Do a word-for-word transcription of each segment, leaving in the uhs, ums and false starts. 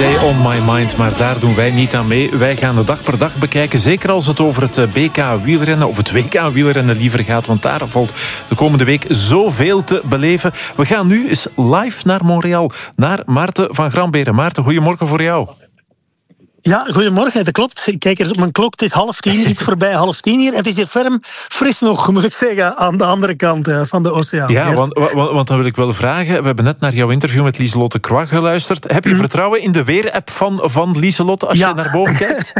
Day on my mind, maar daar doen wij niet aan mee. Wij gaan de dag per dag bekijken, zeker als het over het B K wielrennen, of het W K wielrennen liever gaat, want daar valt de komende week zoveel te beleven. We gaan nu eens live naar Montreal, naar Maarten van Gramberen. Maarten, goedemorgen voor jou. Ja, goedemorgen, dat klopt. Ik kijk eens op mijn klok, het is half tien, iets voorbij half tien hier. Het is hier ferm fris nog, moet ik zeggen, aan de andere kant van de oceaan. Ja, want, want, want dan wil ik wel vragen, we hebben net naar jouw interview met Lieselotte Croix geluisterd. Heb je mm. vertrouwen in de weerapp van, van Lieselotte als ja. je naar boven kijkt?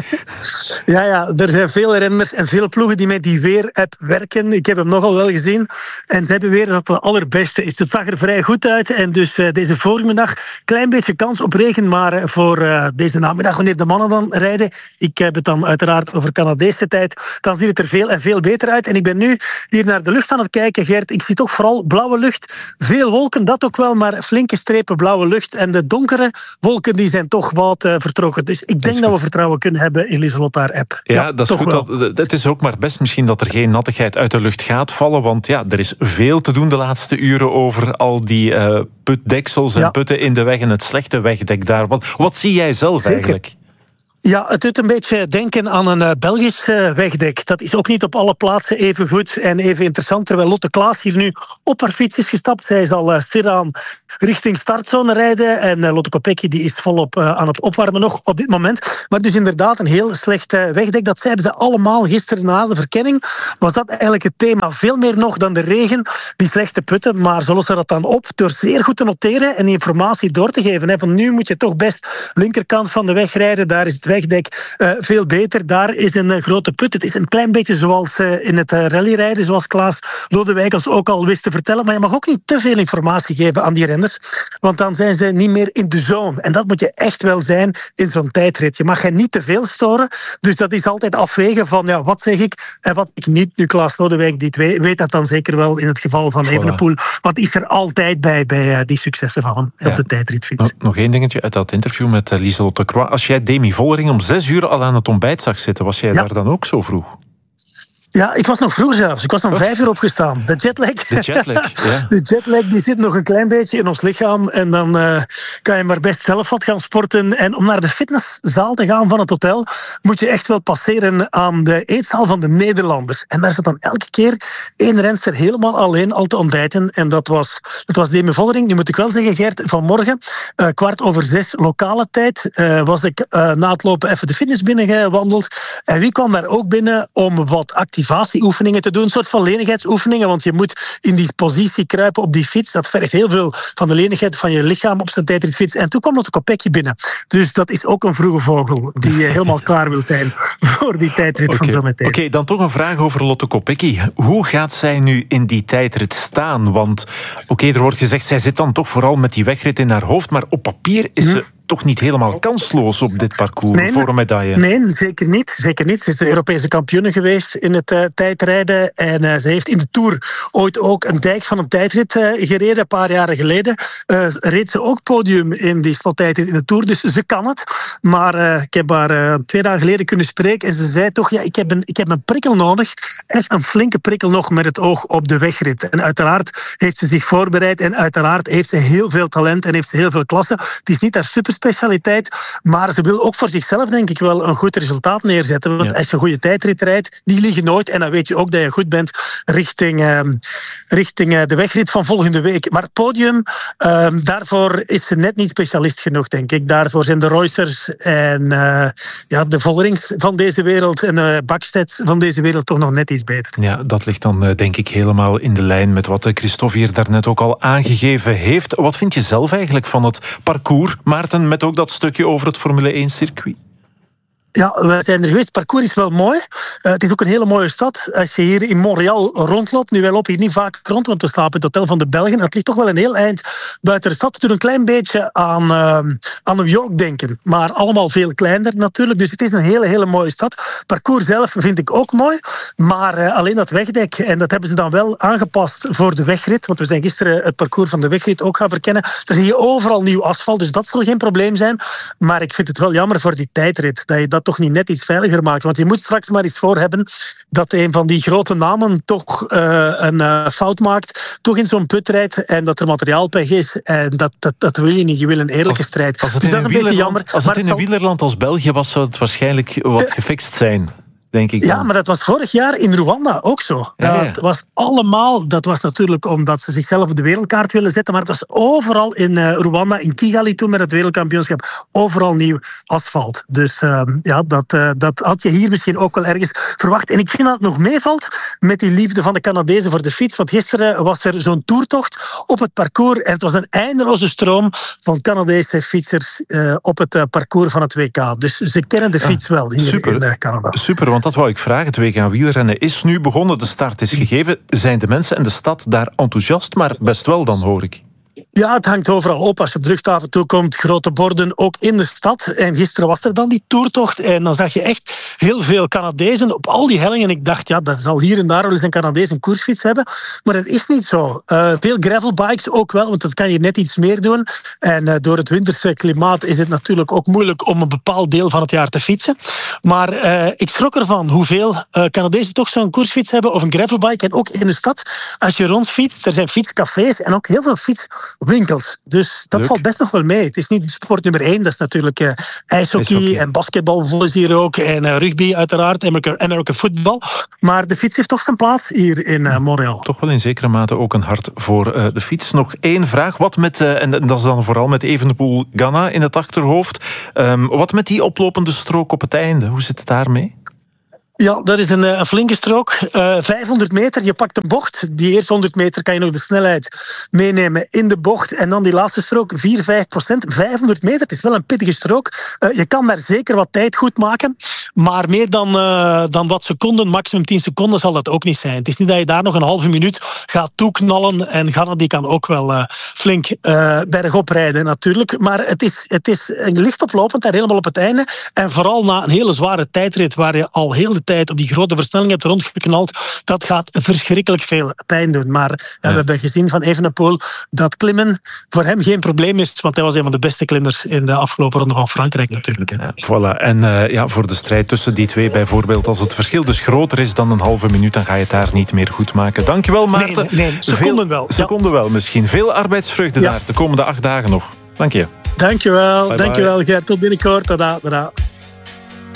ja, ja, er zijn veel renners en veel ploegen die met die weerapp werken. Ik heb hem nogal wel gezien. En zij beweren dat het de allerbeste is. Het zag er vrij goed uit. En dus uh, deze voormiddag, klein beetje kans op regen, maar voor uh, deze namiddag, wanneer de mannen dan rijden. Ik heb het dan uiteraard over Canadese tijd. Dan ziet het er veel en veel beter uit. En ik ben nu hier naar de lucht aan het kijken, Gert. Ik zie toch vooral blauwe lucht. Veel wolken, dat ook wel, maar flinke strepen blauwe lucht. En de donkere wolken die zijn toch wat uh, vertrokken. Dus ik denk dat, dat we vertrouwen kunnen hebben in Lieselotte haar app. Ja, ja, dat is goed. Dat, het is ook maar best misschien dat er geen nattigheid uit de lucht gaat vallen. Want ja, er is veel te doen de laatste uren over al die uh, putdeksels en ja. putten in de weg en het slechte wegdek daar. Wat, wat zie jij zelf Zeker. eigenlijk? Ja, het doet een beetje denken aan een uh, Belgisch uh, wegdek. Dat is ook niet op alle plaatsen even goed en even interessant. Terwijl Lotte Klaas hier nu op haar fiets is gestapt. Zij zal uh, stilaan richting startzone rijden. En uh, Lotte Kopecky die is volop uh, aan het opwarmen nog op dit moment. Maar dus inderdaad een heel slecht uh, wegdek. Dat zeiden ze allemaal gisteren na de verkenning. Was dat eigenlijk het thema. Veel meer nog dan de regen, die slechte putten. Maar ze lossen dat dan op door zeer goed te noteren en die informatie door te geven. Hè. Van nu moet je toch best linkerkant van de weg rijden. Daar is het wegdek uh, veel beter. Daar is een uh, grote put. Het is een klein beetje zoals uh, in het uh, rallyrijden, zoals Klaas Lodewijk ons ook al wist te vertellen. Maar je mag ook niet te veel informatie geven aan die renners, want dan zijn ze niet meer in de zone. En dat moet je echt wel zijn in zo'n tijdrit. Je mag hen niet te veel storen. Dus dat is altijd afwegen van ja, wat zeg ik en wat ik niet. Nu Klaas Lodewijk die twee, weet dat dan zeker wel in het geval van voilà. Evenepoel. Wat is er altijd bij, bij uh, die successen van hem ja. op de tijdritfiets. Nog, nog één dingetje uit dat interview met uh, Lieselotte Croix. Als jij Demi Vollering om zes uur al aan het ontbijt zag zitten, was jij ja. daar dan ook zo vroeg? Ja, ik was nog vroeger zelfs. Ik was om vijf uur opgestaan. De jetlag, de jetlag, ja. de jetlag die zit nog een klein beetje in ons lichaam. En dan uh, kan je maar best zelf wat gaan sporten. En om naar de fitnesszaal te gaan van het hotel, moet je echt wel passeren aan de eetzaal van de Nederlanders. En daar zat dan elke keer één renster helemaal alleen al te ontbijten. En dat was, dat was Demi Vollering. Nu moet ik wel zeggen, Gert, vanmorgen, uh, kwart over zes lokale tijd, uh, was ik uh, na het lopen even de fitness binnengewandeld. En wie kwam daar ook binnen om wat activiteiten activatieoefeningen te doen, een soort van lenigheidsoefeningen, want je moet in die positie kruipen op die fiets. Dat vergt heel veel van de lenigheid van je lichaam op zijn tijdritfiets. En toen kwam Lotte Kopecky binnen. Dus dat is ook een vroege vogel die helemaal klaar wil zijn voor die tijdrit okay. van zo meteen. Oké, okay, dan toch een vraag over Lotte Kopecky. Hoe gaat zij nu in die tijdrit staan? Want oké, okay, er wordt gezegd, zij zit dan toch vooral met die wegrit in haar hoofd, maar op papier is ze hm. toch niet helemaal kansloos op dit parcours nee, voor een medaille? Nee, zeker niet. Zeker niet. Ze is de Europese kampioene geweest in het uh, tijdrijden. En uh, ze heeft in de Tour ooit ook een dijk van een tijdrit uh, gereden. Een paar jaren geleden uh, reed ze ook podium in die slottijdrit in de Tour. Dus ze kan het. Maar uh, ik heb haar uh, twee dagen geleden kunnen spreken. En ze zei toch, ja, ik heb, een, ik heb een prikkel nodig. Echt een flinke prikkel nog met het oog op de wegrit. En uiteraard heeft ze zich voorbereid. En uiteraard heeft ze heel veel talent en heeft ze heel veel klasse. Het is niet haar super specialiteit, maar ze wil ook voor zichzelf denk ik wel een goed resultaat neerzetten. Want ja. als je een goede tijdrit rijdt, die liggen nooit. En dan weet je ook dat je goed bent richting, uh, richting uh, de wegrit van volgende week. Maar het podium, uh, daarvoor is ze net niet specialist genoeg, denk ik. Daarvoor zijn de Reusers en uh, ja, de Vollerings van deze wereld en de Baksteds van deze wereld toch nog net iets beter. Ja, dat ligt dan uh, denk ik helemaal in de lijn met wat Christophe hier daarnet ook al aangegeven heeft. Wat vind je zelf eigenlijk van het parcours, Maarten, met ook dat stukje over het Formule één-circuit? Ja, we zijn er geweest. Het parcours is wel mooi. Uh, het is ook een hele mooie stad. Als je hier in Montreal rondloopt, nu wij lopen hier niet vaak rond, want we slapen in het hotel van de Belgen. Het ligt toch wel een heel eind buiten de stad. Het doet een klein beetje aan, uh, aan New York denken. Maar allemaal veel kleiner natuurlijk. Dus het is een hele, hele mooie stad. Het parcours zelf vind ik ook mooi. Maar uh, alleen dat wegdek, en dat hebben ze dan wel aangepast voor de wegrit. Want we zijn gisteren het parcours van de wegrit ook gaan verkennen. Daar zie je overal nieuw asfalt, dus dat zal geen probleem zijn. Maar ik vind het wel jammer voor die tijdrit, dat je dat dat toch niet net iets veiliger maakt. Want je moet straks maar eens voor hebben dat een van die grote namen toch uh, een uh, fout maakt, toch in zo'n put rijdt en dat er materiaalpech is. En dat, dat, dat wil je niet. Je wil een eerlijke als, strijd. Als het dus in dat is een een beetje jammer. Als het in een zal... wielerland als België was, zou het waarschijnlijk wat gefixt zijn. Denk ik dan. Ja, maar dat was vorig jaar in Rwanda ook zo. Ja, ja. Dat was allemaal, dat was natuurlijk omdat ze zichzelf op de wereldkaart willen zetten, maar het was overal in uh, Rwanda, in Kigali toen met het wereldkampioenschap, overal nieuw asfalt. Dus uh, ja, dat, uh, dat had je hier misschien ook wel ergens verwacht. En ik vind dat het nog meevalt met die liefde van de Canadezen voor de fiets, want gisteren was er zo'n toertocht op het parcours en het was een eindeloze stroom van Canadese fietsers uh, op het uh, parcours van het W K. Dus ze kennen de fiets ja, wel hier super, in uh, Canada. Super, want dat wou ik vragen. Het W K wielrennen is nu begonnen. De start is gegeven. Zijn de mensen en de stad daar enthousiast? Maar best wel dan, hoor ik. Ja, het hangt overal op. Als je op de luchthaven toekomt, grote borden, ook in de stad. En gisteren was er dan die toertocht. En dan zag je echt heel veel Canadezen op al die hellingen. En ik dacht, ja, dat zal hier en daar wel eens een Canadees een koersfiets hebben. Maar dat is niet zo. Uh, veel gravelbikes ook wel, want dat kan je net iets meer doen. En uh, door het winterse klimaat is het natuurlijk ook moeilijk om een bepaald deel van het jaar te fietsen. Maar uh, ik schrok ervan hoeveel uh, Canadezen toch zo'n koersfiets hebben of een gravelbike. En ook in de stad, als je rondfietst, er zijn fietscafés en ook heel veel fiets winkels. Dus dat Leuk. Valt best nog wel mee. Het is niet sport nummer één. Dat is natuurlijk uh, ijshockey, ijshockey en basketbal is hier ook. En uh, rugby uiteraard. American, American football. Maar de fiets heeft toch zijn plaats hier in uh, Montreal. Toch wel in zekere mate ook een hart voor uh, de fiets. Nog één vraag. Wat met, uh, en dat is dan vooral met Evenepoel Ganna in het achterhoofd. Um, wat met die oplopende strook op het einde? Hoe zit het daarmee? Ja, dat is een, een flinke strook. Uh, vijfhonderd meter, je pakt een bocht. Die eerste honderd meter kan je nog de snelheid meenemen in de bocht. En dan die laatste strook, vier, vijf procent. vijfhonderd meter, het is wel een pittige strook. Uh, je kan daar zeker wat tijd goed maken. Maar meer dan, uh, dan wat seconden, maximum tien seconden, zal dat ook niet zijn. Het is niet dat je daar nog een halve minuut gaat toeknallen. En Ganna die kan ook wel uh, flink uh, bergop rijden natuurlijk. Maar het is, het is licht oplopend en helemaal op het einde. En vooral na een hele zware tijdrit waar je al heel de tijd op die grote versnelling hebt rondgeknald, dat gaat verschrikkelijk veel pijn doen. Maar ja, ja. we hebben gezien van Evenepoel dat klimmen voor hem geen probleem is, want hij was een van de beste klimmers in de afgelopen ronde van Frankrijk natuurlijk. Ja, voilà. En uh, ja, voor de strijd tussen die twee bijvoorbeeld, als het verschil dus groter is dan een halve minuut, dan ga je het daar niet meer goed maken. Dankjewel, Maarten. Nee, nee, seconden wel. Seconden ja. wel misschien. Veel arbeidsvreugde ja. daar de komende acht dagen nog. Dank je. Dankjewel. Dankjewel, Gert. Tot binnenkort. Tada, tada.